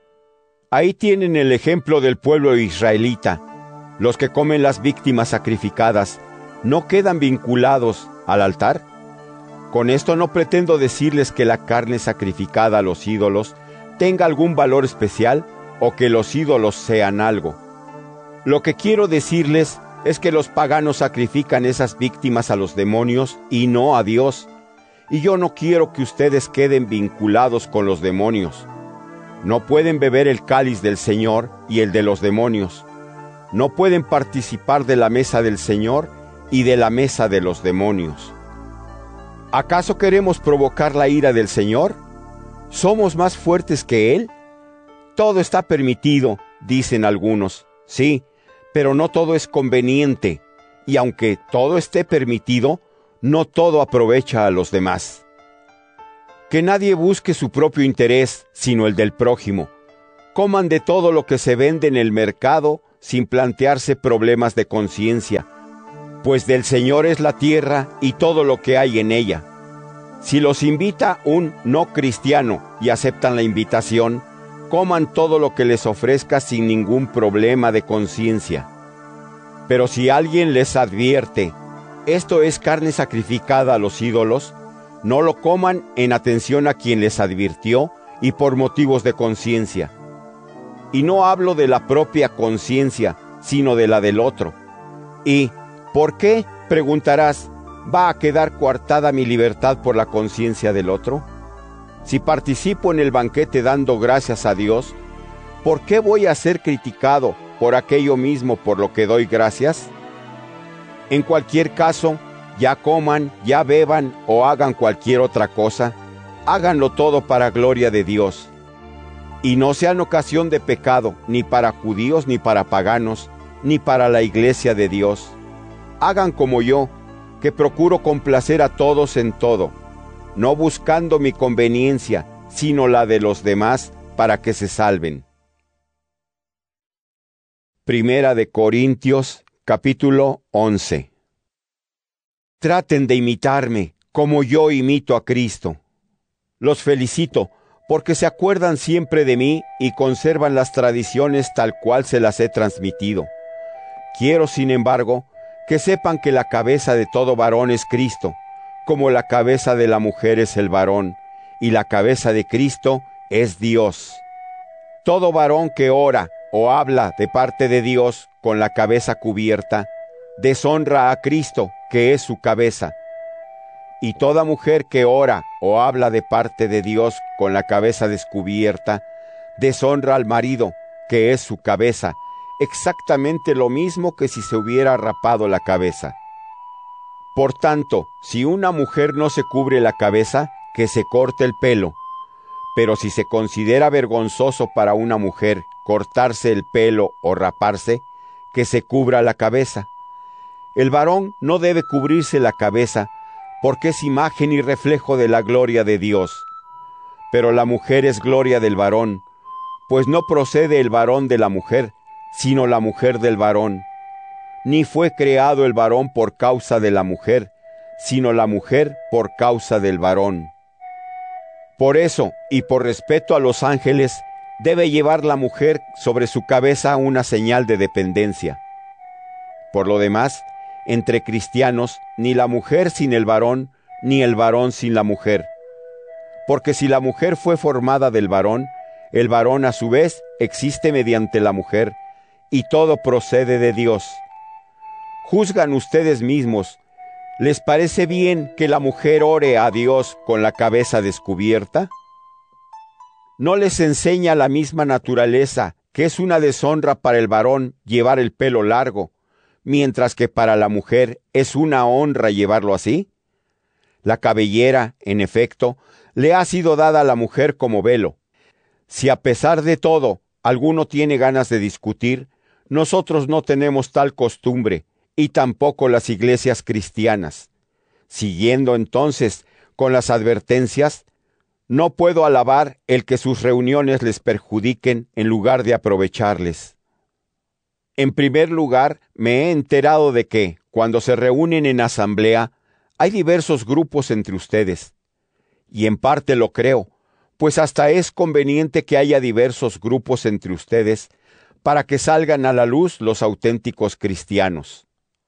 [SPEAKER 1] Ahí tienen el ejemplo del pueblo israelita. Los que comen las víctimas sacrificadas, ¿no quedan vinculados al altar? Con esto no pretendo decirles que la carne sacrificada a los ídolos tenga algún valor especial o que los ídolos sean algo. Lo que quiero decirles es que los paganos sacrifican esas víctimas a los demonios y no a Dios. Y yo no quiero que ustedes queden vinculados con los demonios. No pueden beber el cáliz del Señor y el de los demonios. No pueden participar de la mesa del Señor y de la mesa de los demonios. ¿Acaso queremos provocar la ira del Señor? ¿Somos más fuertes que Él? Todo está permitido, dicen algunos. Sí, pero no todo es conveniente. Y aunque todo esté permitido, no todo aprovecha a los demás. Que nadie busque su propio interés, sino el del prójimo. Coman de todo lo que se vende en el mercado sin plantearse problemas de conciencia, pues del Señor es la tierra y todo lo que hay en ella. Si los invita un no cristiano y aceptan la invitación, coman todo lo que les ofrezca sin ningún problema de conciencia. Pero si alguien les advierte, esto es carne sacrificada a los ídolos, no lo coman en atención a quien les advirtió y por motivos de conciencia. Y no hablo de la propia conciencia, sino de la del otro. ¿Y por qué, preguntarás, va a quedar coartada mi libertad por la conciencia del otro? Si participo en el banquete dando gracias a Dios, ¿por qué voy a ser criticado por aquello mismo por lo que doy gracias? En cualquier caso, ya coman, ya beban o hagan cualquier otra cosa, háganlo todo para gloria de Dios. Y no sean ocasión de pecado, ni para judíos, ni para paganos, ni para la iglesia de Dios. Hagan como yo, que procuro complacer a todos en todo, no buscando mi conveniencia, sino la de los demás, para que se salven. Primera de Corintios, capítulo once. Traten de imitarme, como yo imito a Cristo. Los felicito, porque se acuerdan siempre de mí y conservan las tradiciones tal cual se las he transmitido. Quiero, sin embargo, que sepan que la cabeza de todo varón es Cristo, como la cabeza de la mujer es el varón, y la cabeza de Cristo es Dios. Todo varón que ora o habla de parte de Dios con la cabeza cubierta, deshonra a Cristo, que es su cabeza. Y toda mujer que ora o habla de parte de Dios con la cabeza descubierta, deshonra al marido, que es su cabeza, exactamente lo mismo que si se hubiera rapado la cabeza. Por tanto, si una mujer no se cubre la cabeza, que se corte el pelo. Pero si se considera vergonzoso para una mujer cortarse el pelo o raparse, que se cubra la cabeza. El varón no debe cubrirse la cabeza, porque es imagen y reflejo de la gloria de Dios. Pero la mujer es gloria del varón, pues no procede el varón de la mujer, sino la mujer del varón. Ni fue creado el varón por causa de la mujer, sino la mujer por causa del varón. Por eso, y por respeto a los ángeles, debe llevar la mujer sobre su cabeza una señal de dependencia. Por lo demás, entre cristianos, ni la mujer sin el varón, ni el varón sin la mujer. Porque si la mujer fue formada del varón, el varón a su vez existe mediante la mujer, y todo procede de Dios. Juzgan ustedes mismos, ¿les parece bien que la mujer ore a Dios con la cabeza descubierta? ¿No les enseña la misma naturaleza que es una deshonra para el varón llevar el pelo largo, mientras que para la mujer es una honra llevarlo así? La cabellera, en efecto, le ha sido dada a la mujer como velo. Si a pesar de todo alguno tiene ganas de discutir, nosotros no tenemos tal costumbre, y tampoco las iglesias cristianas. Siguiendo entonces con las advertencias, no puedo alabar el que sus reuniones les perjudiquen en lugar de aprovecharles. En primer lugar, me he enterado de que, cuando se reúnen en asamblea, hay diversos grupos entre ustedes. Y en parte lo creo, pues hasta es conveniente que haya diversos grupos entre ustedes para que salgan a la luz los auténticos cristianos.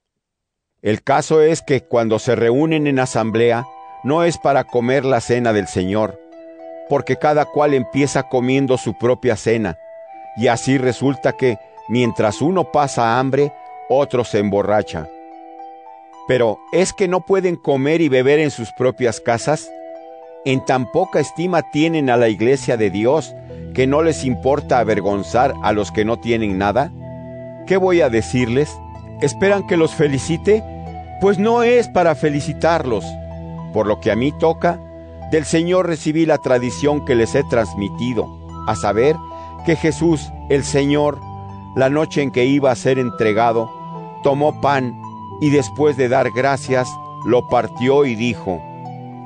[SPEAKER 1] El caso es que cuando se reúnen en asamblea, no es para comer la cena del Señor, porque cada cual empieza comiendo su propia cena, y así resulta que, mientras uno pasa hambre, otro se emborracha. Pero, ¿es que no pueden comer y beber en sus propias casas? En tan poca estima tienen a la iglesia de Dios, que no les importa avergonzar a los que no tienen nada. ¿Qué voy a decirles? ¿Esperan que los felicite? Pues no es para felicitarlos. Por lo que a mí toca, del Señor recibí la tradición que les he transmitido, a saber, que Jesús, el Señor, la noche en que iba a ser entregado, tomó pan y después de dar gracias, lo partió y dijo: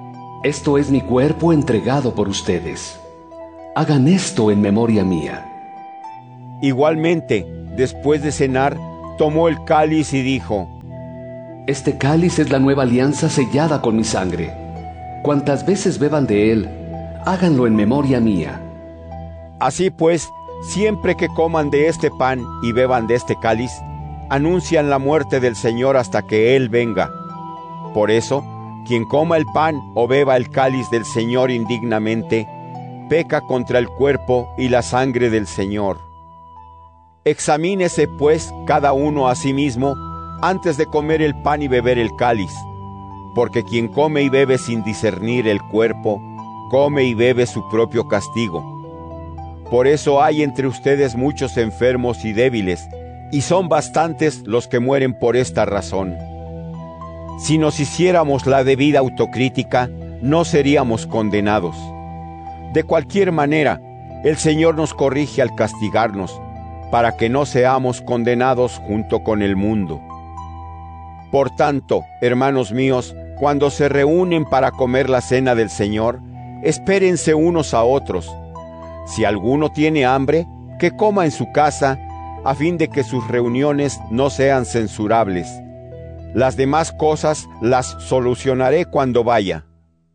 [SPEAKER 4] Esto es mi cuerpo entregado por ustedes. Hagan esto en memoria mía.
[SPEAKER 1] Igualmente, después de cenar, tomó el cáliz y dijo:
[SPEAKER 4] Este cáliz es la nueva alianza sellada con mi sangre. Cuantas veces beban de él, háganlo en memoria mía.
[SPEAKER 1] Así pues, siempre que coman de este pan y beban de este cáliz, anuncian la muerte del Señor hasta que Él venga. Por eso, quien coma el pan o beba el cáliz del Señor indignamente, peca contra el cuerpo y la sangre del Señor. Examínese, pues, cada uno a sí mismo antes de comer el pan y beber el cáliz, porque quien come y bebe sin discernir el cuerpo, come y bebe su propio castigo. Por eso hay entre ustedes muchos enfermos y débiles, y son bastantes los que mueren por esta razón. Si nos hiciéramos la debida autocrítica, no seríamos condenados. De cualquier manera, el Señor nos corrige al castigarnos, para que no seamos condenados junto con el mundo. Por tanto, hermanos míos, cuando se reúnen para comer la cena del Señor, espérense unos a otros. Si alguno tiene hambre, que coma en su casa, a fin de que sus reuniones no sean censurables. Las demás cosas las solucionaré cuando vaya.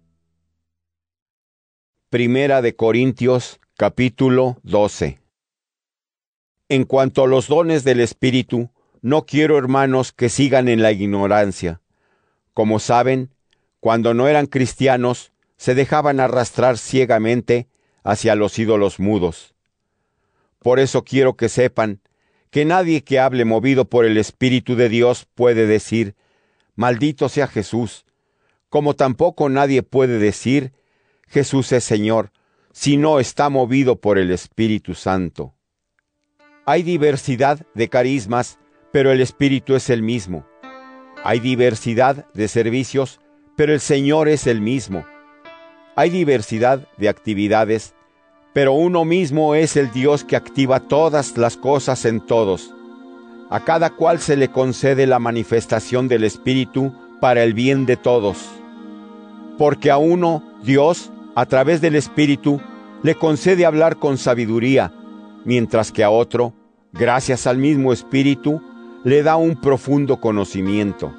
[SPEAKER 1] Primera de Corintios, capítulo doce. En cuanto a los dones del Espíritu, no quiero, hermanos, que sigan en la ignorancia. Como saben, cuando no eran cristianos, se dejaban arrastrar ciegamente hacia los ídolos mudos. Por eso quiero que sepan que nadie que hable movido por el Espíritu de Dios puede decir: maldito sea Jesús, como tampoco nadie puede decir: Jesús es Señor, si no está movido por el Espíritu Santo. Hay diversidad de carismas, pero el Espíritu es el mismo. Hay diversidad de servicios, pero el Señor es el mismo. Hay diversidad de actividades, pero uno mismo es el Dios que activa todas las cosas en todos. A cada cual se le concede la manifestación del Espíritu para el bien de todos. Porque a uno, Dios, a través del Espíritu, le concede hablar con sabiduría, mientras que a otro, gracias al mismo Espíritu, le da un profundo conocimiento.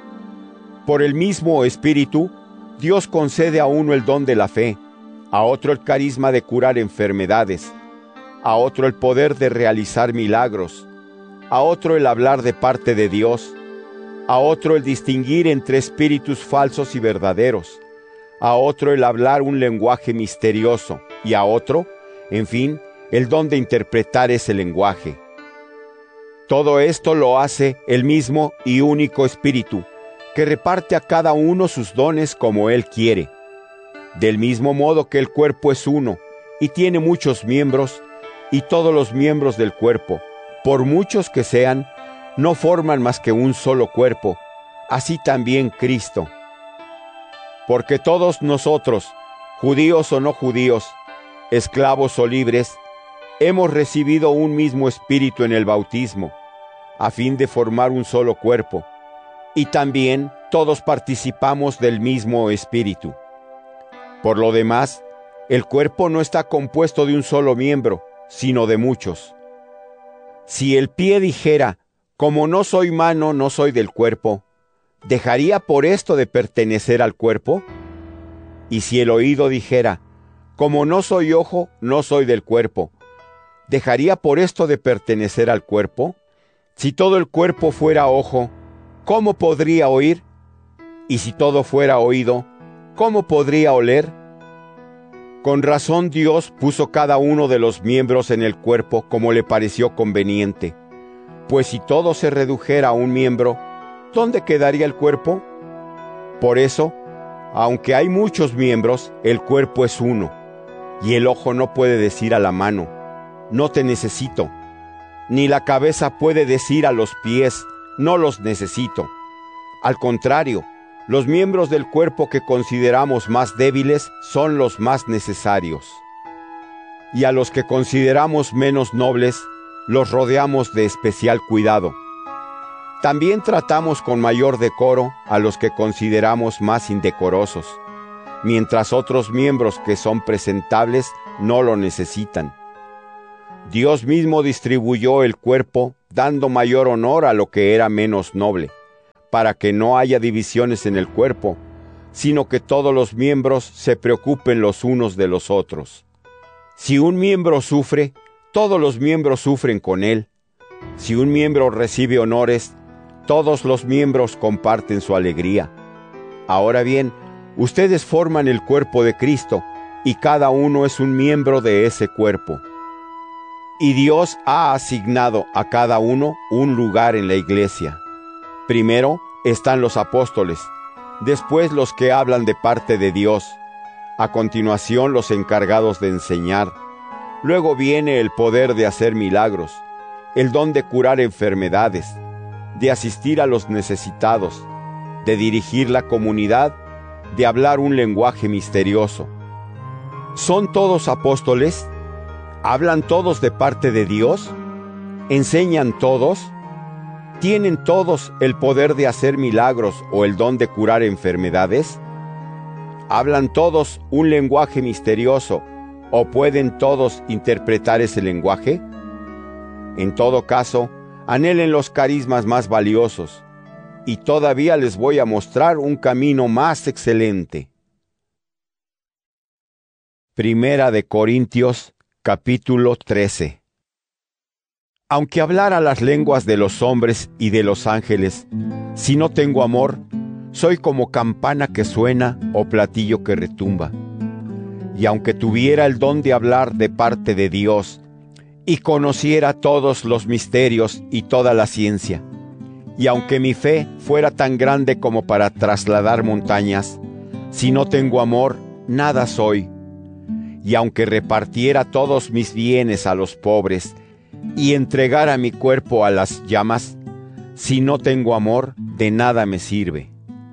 [SPEAKER 1] Por el mismo Espíritu, Dios concede a uno el don de la fe, a otro el carisma de curar enfermedades, a otro el poder de realizar milagros, a otro el hablar de parte de Dios, a otro el distinguir entre espíritus falsos y verdaderos, a otro el hablar un lenguaje misterioso, y a otro, en fin, el don de interpretar ese lenguaje. Todo esto lo hace el mismo y único Espíritu, que reparte a cada uno sus dones como Él quiere. Del mismo modo que el cuerpo es uno, y tiene muchos miembros, y todos los miembros del cuerpo, por muchos que sean, no forman más que un solo cuerpo, así también Cristo. Porque todos nosotros, judíos o no judíos, esclavos o libres, hemos recibido un mismo Espíritu en el bautismo, a fin de formar un solo cuerpo, y también todos participamos del mismo Espíritu. Por lo demás, el cuerpo no está compuesto de un solo miembro, sino de muchos. Si el pie dijera: como no soy mano, no soy del cuerpo, ¿dejaría por esto de pertenecer al cuerpo? Y si el oído dijera: como no soy ojo, no soy del cuerpo, ¿dejaría por esto de pertenecer al cuerpo? Si todo el cuerpo fuera ojo, ¿cómo podría oír? Y si todo fuera oído, ¿cómo podría oler? Con razón Dios puso cada uno de los miembros en el cuerpo como le pareció conveniente. Pues si todo se redujera a un miembro, ¿dónde quedaría el cuerpo? Por eso, aunque hay muchos miembros, el cuerpo es uno. Y el ojo no puede decir a la mano: no te necesito. Ni la cabeza puede decir a los pies: no los necesito. Al contrario, los miembros del cuerpo que consideramos más débiles son los más necesarios. Y a los que consideramos menos nobles, los rodeamos de especial cuidado. También tratamos con mayor decoro a los que consideramos más indecorosos, mientras otros miembros que son presentables no lo necesitan. Dios mismo distribuyó el cuerpo, dando mayor honor a lo que era menos noble, para que no haya divisiones en el cuerpo, sino que todos los miembros se preocupen los unos de los otros. Si un miembro sufre, todos los miembros sufren con él. Si un miembro recibe honores, todos los miembros comparten su alegría. Ahora bien, ustedes forman el cuerpo de Cristo, y cada uno es un miembro de ese cuerpo. Y Dios ha asignado a cada uno un lugar en la iglesia. Primero están los apóstoles, después los que hablan de parte de Dios, a continuación los encargados de enseñar. Luego viene el poder de hacer milagros, el don de curar enfermedades, de asistir a los necesitados, de dirigir la comunidad, de hablar un lenguaje misterioso. ¿Son todos apóstoles? ¿Hablan todos de parte de Dios? ¿Enseñan todos? ¿Tienen todos el poder de hacer milagros o el don de curar enfermedades? ¿Hablan todos un lenguaje misterioso o pueden todos interpretar ese lenguaje? En todo caso, anhelen los carismas más valiosos, y todavía les voy a mostrar un camino más excelente. Primera de Corintios, capítulo trece. Aunque hablara las lenguas de los hombres y de los ángeles, si no tengo amor, soy como campana que suena o platillo que retumba. Y aunque tuviera el don de hablar de parte de Dios, y conociera todos los misterios y toda la ciencia, y aunque mi fe fuera tan grande como para trasladar montañas, si no tengo amor, nada soy. Y aunque repartiera todos mis bienes a los pobres, y entregara mi cuerpo a las llamas, si no tengo amor, de nada me sirve.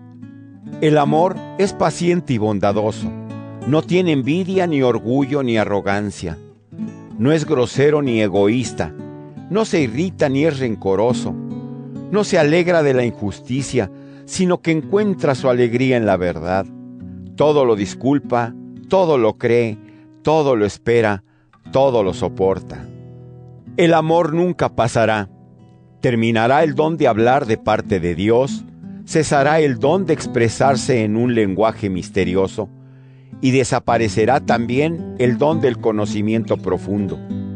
[SPEAKER 1] El amor es paciente y bondadoso, no tiene envidia, ni orgullo, ni arrogancia. No es grosero ni egoísta, no se irrita ni es rencoroso. No se alegra de la injusticia, sino que encuentra su alegría en la verdad. Todo lo disculpa, todo lo cree, todo lo espera, todo lo soporta. El amor nunca pasará. Terminará el don de hablar de parte de Dios, cesará el don de expresarse en un lenguaje misterioso, y desaparecerá también el don del conocimiento profundo.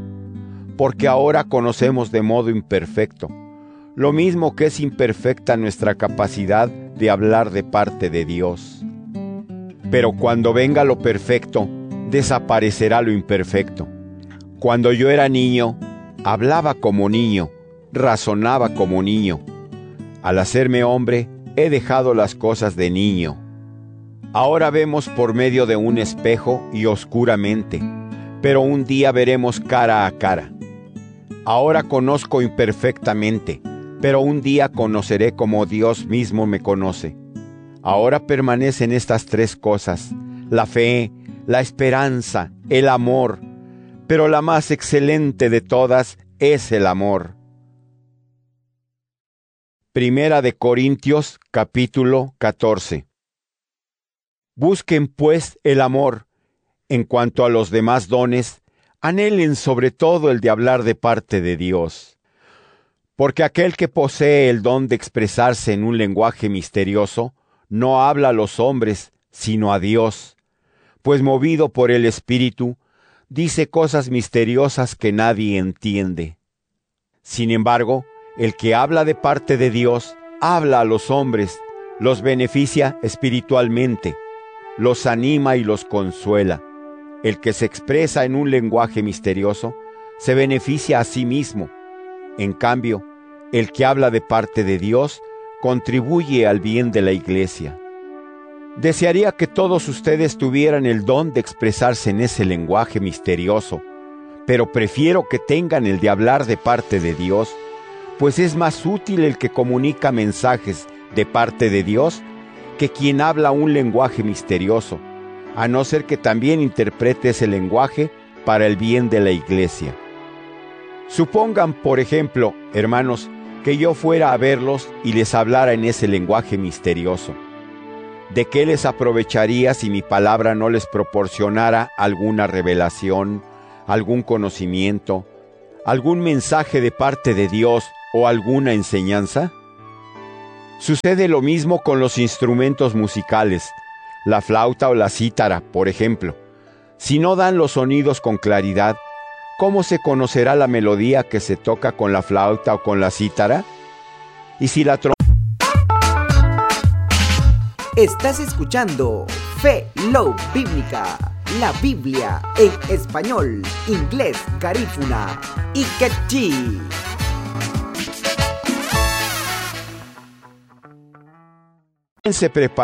[SPEAKER 1] Porque ahora conocemos de modo imperfecto, lo mismo que es imperfecta nuestra capacidad de hablar de parte de Dios. Pero cuando venga lo perfecto, desaparecerá lo imperfecto. Cuando yo era niño, hablaba como niño, razonaba como niño. Al hacerme hombre, he dejado las cosas de niño. Ahora vemos por medio de un espejo y oscuramente, pero un día veremos cara a cara. Ahora conozco imperfectamente, pero un día conoceré como Dios mismo me conoce. Ahora permanecen estas tres cosas: la fe, la esperanza, el amor, pero la más excelente de todas es el amor. Primera de Corintios, capítulo catorce. Busquen pues el amor. En cuanto a los demás dones, anhelen sobre todo el de hablar de parte de Dios. Porque aquel que posee el don de expresarse en un lenguaje misterioso, no habla a los hombres, sino a Dios, pues movido por el Espíritu, dice cosas misteriosas que nadie entiende. Sin embargo, el que habla de parte de Dios, habla a los hombres, los beneficia espiritualmente, los anima y los consuela. El que se expresa en un lenguaje misterioso, se beneficia a sí mismo. En cambio, el que habla de parte de Dios, contribuye al bien de la iglesia. Desearía que todos ustedes tuvieran el don de expresarse en ese lenguaje misterioso, pero prefiero que tengan el de hablar de parte de Dios, pues es más útil el que comunica mensajes de parte de Dios que quien habla un lenguaje misterioso, a no ser que también interprete ese lenguaje para el bien de la iglesia. Supongan, por ejemplo, hermanos, que yo fuera a verlos y les hablara en ese lenguaje misterioso. ¿De qué les aprovecharía si mi palabra no les proporcionara alguna revelación, algún conocimiento, algún mensaje de parte de Dios o alguna enseñanza? Sucede lo mismo con los instrumentos musicales, la flauta o la cítara, por ejemplo. Si no dan los sonidos con claridad, ¿cómo se conocerá la melodía que se toca con la flauta o con la cítara? Y si la trompeta...
[SPEAKER 5] Estás escuchando Fe Low Bíblica, la Biblia en español, inglés, garífuna y quechí.
[SPEAKER 1] se prepara